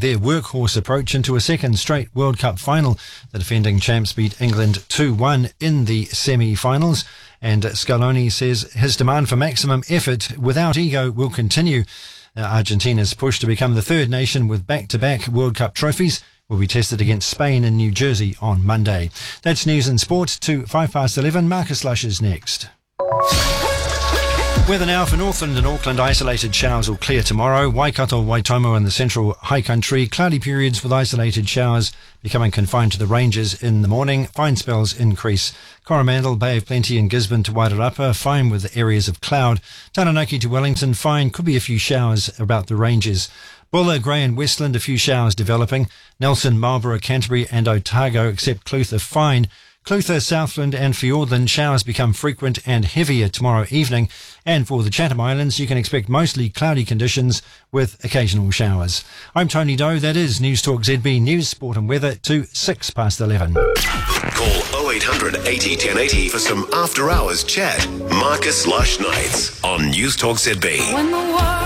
their workhorse approach into a second straight World Cup final. The defending champs beat England 2-1 in the semi-finals, and Scaloni says his demand for maximum effort without ego will continue. Argentina's push to become the third nation with back-to-back World Cup trophies will be tested against Spain in New Jersey on Monday. That's news and sport to 11:05. Marcus Lush is next. Weather now for Northland and Auckland. Isolated showers will clear tomorrow. Waikato, Waitomo and the central high country. Cloudy periods with isolated showers becoming confined to the ranges in the morning. Fine spells increase. Coromandel, Bay of Plenty and Gisborne to Wairarapa. Fine with areas of cloud. Taranaki to Wellington. Fine. Could be a few showers about the ranges. Bulla, Grey and Westland. A few showers developing. Nelson, Marlborough, Canterbury and Otago except Clutha. Fine. Clutha, Southland and Fiordland, showers become frequent and heavier tomorrow evening. And for the Chatham Islands, you can expect mostly cloudy conditions with occasional showers. I'm Tony Doe. That is News Talk ZB News, Sport and Weather to 11:06. Call 0800 80 1080 for some after-hours chat. Marcus Lush Nights on News Talk ZB.